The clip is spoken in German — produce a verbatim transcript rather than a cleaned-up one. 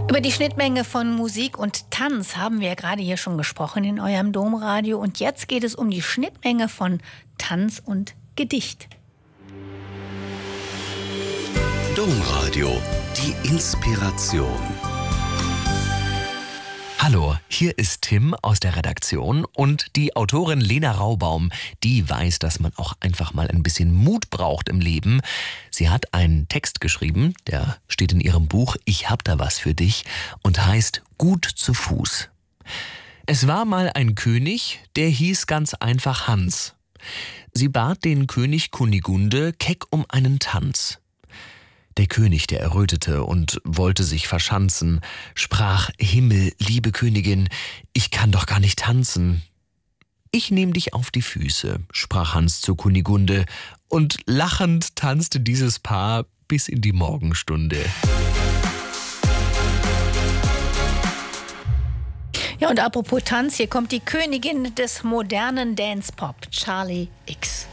Über die Schnittmenge von Musik und Tanz haben wir ja gerade hier schon gesprochen in eurem Domradio. Und jetzt geht es um die Schnittmenge von Tanz und Gedicht. Domradio, die Inspiration. Hallo, hier ist Tim aus der Redaktion und die Autorin Lena Raubaum, die weiß, dass man auch einfach mal ein bisschen Mut braucht im Leben. Sie hat einen Text geschrieben, der steht in ihrem Buch Ich hab da was für dich und heißt Gut zu Fuß. Es war mal ein König, der hieß ganz einfach Hans. Sie bat den König Kunigunde keck um einen Tanz. Der König, der errötete und wollte sich verschanzen, sprach: Himmel, liebe Königin, ich kann doch gar nicht tanzen. Ich nehm dich auf die Füße, sprach Hans zu Kunigunde, und lachend tanzte dieses Paar bis in die Morgenstunde. Ja, und apropos Tanz, hier kommt die Königin des modernen Dance-Pop, Charli X.